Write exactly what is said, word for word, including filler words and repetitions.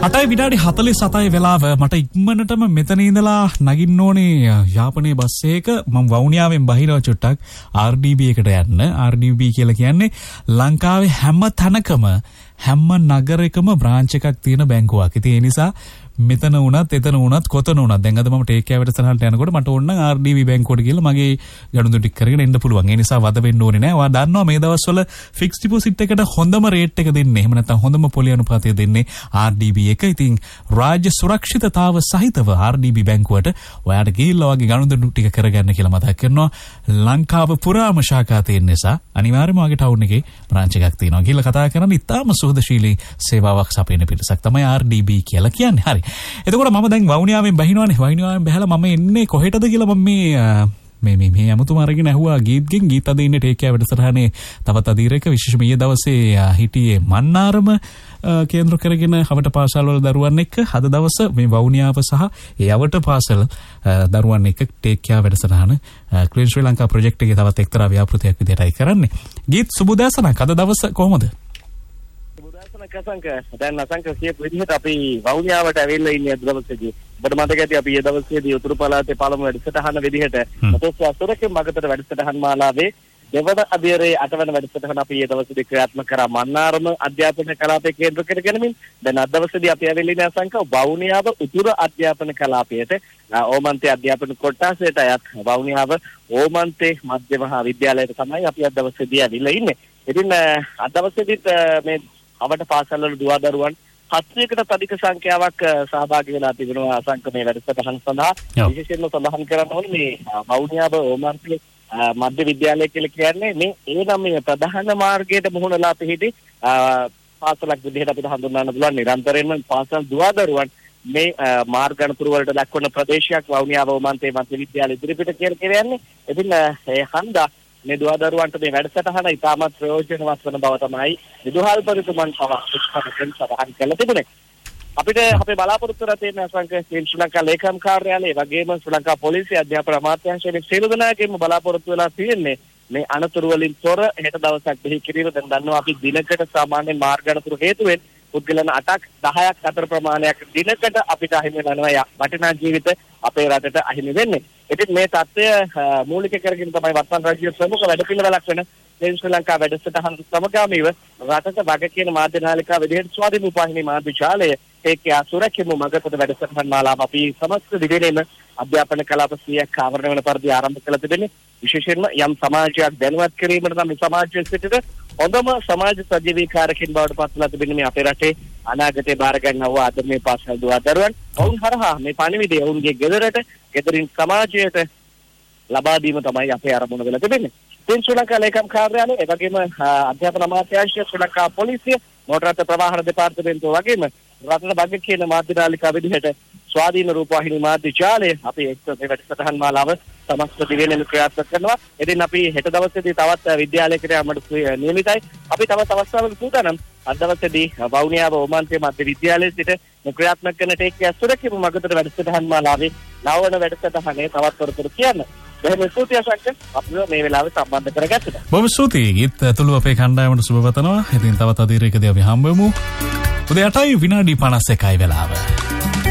අටයි විනාඩි හතළිස් සතයි වෙලාව මට ඉක්මනටම මෙතන ඉඳලා නගින්න ඕනේ යාපනයේ බස් එක. මම වවුනියාවෙන් බහිනවා චුට්ටක් ආර් ඩී බී එකට යන්න. ආර් ඩී බී කියලා කියන්නේ ලංකාවේ හැම තැනකම හැම නගරයකම බ්‍රාන්ච් එකක් තියෙන බැංකුවක්. ඉතින් ඒ නිසා මෙතන වුණත් එතන වුණත් කොතන වුණත් දැන් අද මම ටේක් කෑව් වැඩසටහනට යනකොට මට ඕන නම් ආර් ඩී බී බැංකුවට ගිහලා මගේ ගනුදෙනු ටික කරගෙන එන්න පුළුවන්. ඒ නිසා වද වෙන්න ඕනේ නෑ. ඔයා දන්නවා මේ දවස්වල ෆික්ස් ඩිපොසිට් එකට හොඳම රේට් එක දෙන්නේ. එහෙම නැත්නම් හොඳම පොලි අනුපාතය දෙන්නේ ආර් ඩී බී එක. ඉතින් රාජ්‍ය සුරක්ෂිතතාව සහිතව ආර් ඩී බී බැංකුවට ඔයාට ගිහිල්ලා වගේ ගනුදෙනු ටික කරගන්න කියලා මතක් කරනවා. ලංකාව පුරාම ශාඛා තියෙන නිසා අනිවාර්යයෙන්ම වගේ ටවුන් එකේ බ්‍රාන්ච් එකක් තියෙනවා. ගිහිල්ලා කතා කරන්න ඉතාම සුහදශීලී සේවාවක් සපයන පිටසක් තමයි ආර් ඩී බී කියලා කියන්නේ. හරි. එතකොට මම දැන් වවුනියාවෙන් බහිනවනේ. වවුනියාවෙන් බහලා මම එන්නේ කොහෙටද කියලා මම මේ මේ මේ අමුතුම අරගෙන ඇහුවා ගීත්ගෙන්. ගීත අද ඉන්නේ ටේක් කෑව් වැඩසටහනේ තවත් අදීරක විශේෂම ඊයේ දවසේ හිටියේ මන්නාරම කේන්ද්‍ර කරගෙන හවට පාසල් වල දරුවන් එක්ක. අද දවස මේ වවුනියාව සහ ඒ යවට පාසල් දරුවන් එක්ක ටේක් කෑව් වැඩසටහන ක්ලීන් ශ්‍රී ලංකා ප්‍රොජෙක්ට් එකේ තවත් එක්තරා ව්‍යාපෘතියක් විදිහටයි කරන්නේ. ගීත් සුබදෑසනක්. අද දවස කොහොමද? කසංක දැන් අසංක කියපු විදිහට අපි වවුනියාවට ඇවිල්ලා ඉන්නේ අද දවසේදී. ඔබට මතක ඇති අපි ඊ දවසේදී උතුරු පළාතේ පළමු වැඩසටහන විදිහට මතොස් අසුරකේ මගතට වැඩසටහන් මාලාවේ දෙවන අධීරයේ අටවන වැඩසටහන අපි ඊ දවසේදී ක්‍රියාත්මක කරා මන්නාරම අධ්‍යාපන කලාපයේ කේන්ද්‍ර කරගෙනමින්. දැන් අද දවසේදී අපි ඇවිල්ලා ඉන්නේ අසංක වවුනියාව උතුරු අධ්‍යාපන කලාපයට ඕමන්තේ අධ්‍යාපන කොට්ටාසයට අයත් වවුනියාව ඕමන්තේ මධ්‍ය මහා විද්‍යාලයට තමයි අපි අද දවසේදී ඇවිල්ලා ඉන්නේ. ඉතින් අද දවසේදීත් මේ අවට පාසල් වල දුවා දරුවන් හත්සියයකටත් අධික සංඛ්‍යාවක් සහභාගී වෙලා තිබෙනවා අසංක මේ වැඩසටහන සඳහා. විශේෂයෙන්ම සඳහන් කරන්න ඕනේ මේ වවුනියාව ඕමන්තේ මධ්‍ය විද්‍යාලය කියලා කියන්නේ මේ ඒ නම් මේ ප්‍රධාන මාර්ගයට මුහුණලා පිහිටි පාසලක් විදිහට අපිට හඳුන්වන්න පුළුවන්. නිරන්තරයෙන්ම පාසල් දුවා දරුවන් මේ මාර්ග අනුපුර වලට ලක්වන ප්‍රදේශයක් වවුනියාව ඕමන්තේ මධ්‍ය විද්‍යාලය ඉදිරිපිට කියලා කියන්නේ. ඉතින් ඒ හන්දා මේ දුවා දරුවන්ට මේ වැඩසටහන ඉතාමත් ප්‍රයෝජනවත් වන බව තමයි විදුහල් පරිතුමන් පවසන සඳහන් කළ තිබුණේ. අපිට අපේ බලාපොරොත්තු වෙන තියෙන අසංක ශ්‍රී ලංකා ලේකම් කාර්යාලය වගේම ශ්‍රී ලංකා පොලිසිය අධ්‍යාපන අමාත්‍යාංශයේ සියලු දෙනාගේම බලාපොරොත්තු වෙලා තියෙන්නේ මේ අනතුරු වලින් තොර හෙට දවසක් දෙහි කිරීම. දැන් දන්නවා අපි දිනකට සාමාන්‍යයෙන් මාර්ග අනතුරු හේතුවෙන් පුද්ගලයන් අටක් දහයක් අතර ප්‍රමාණයක් දිනකට අපිට අහිමි වෙනවා වටිනා ජීවිත අපේ රටට අහිමි වෙන්නේ. ඉතින් මේ தත්ත්වය මූලික කරගෙන තමයි වත්මන් රාජ්‍ය ප්‍රමුඛ වැඩපිළිවෙලක් වෙන ශ්‍රී ලංකා වැඩසටහන සමගාමීව රටට වග කියන මාධ්‍ය නාලිකාව විදිහට ස්වාධීන උපවාහිනී මාධ්‍ය ජාලය ඒකේ අසුරකින්ම මගතට වැඩසටහන් මාලාව අපි සමස්ත දිවිනේම අධ්‍යාපන කලාප සියයක් ආවරණය වන පරිදි ආරම්භ කළ තිබෙන්නේ. විශේෂයෙන්ම යම් සමාජයක් දැනුවත් කිරීමට නම් මේ සමාජයේ සිටින හොඳම සමාජ සජීවීකාරකින් බවට පත්වලා තිබෙන්නේ මේ අපේ රටේ අනාගතේ බාර ගන්නවා අද මේ පාසල් දුවා දරුවන්. ඔවුන් හරහා මේ පණිවිඩය ඔවුන්ගේ ගෙදරට ගෙදරින් සමාජයට ලබා දීම තමයි අපේ අරමුණ වෙලා තිබෙන්නේ. ඉතින් ශ්‍රී ලංකා ලේකම් කාර්යාලය ඒ වගේම අධ්‍යාපන අමාත්‍යාංශය ශ්‍රී ලංකා පොලිසිය මෝටර රථ ප්‍රවාහන දෙපාර්තමේන්තුව වගේම රටට වග කියන මාධ්‍ය නාලිකාව විදිහට ස්වාධීන රූපවාහිනී මාධ්‍ය ජාලය අපි එක්ක මේ වැඩසටහන් මාලාව සමස්ත දිවෙනෙම ක්‍රියාත්මක කරනවා. ඉතින් අපි හෙට දවසේදී තවත් විද්‍යාලයකට යන්නට නියමිතයි. අපි තවත් අවස්ථාවක සූදානම් අද දවසේදී වවුනියාව ඕමන්තේ මධ්‍ය විද්‍යාලයේ සිට ක්‍රියාත්මක කරන ටේක් ඇස්වරකීම මගතට වැඩසටහන් මාලාවේ නවවන වැඩසටහනේ තවත් තොරතුරු කියන්න. බොහොම ස්තුතියි අශෝක අපිව මේ වෙලාවේ සම්බන්ධ කරගත්තට. බොහොම ස්තුතියි. ගීත් ඇතුළු අපේ කණ්ඩායමට සුබ පතනවා. ඉතින් තවත් අදිරයකදී අපි හම්බෙමු. උදේ අටයි විනාඩි පනස් එකයි වෙලාව.